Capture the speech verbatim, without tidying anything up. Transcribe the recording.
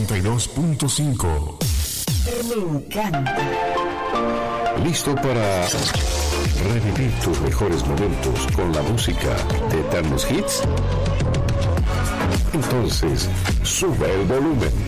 noventa y dos punto cinco. Me encanta. ¿Listo para revivir tus mejores momentos con la música de Eternos Hits? Entonces, sube el volumen.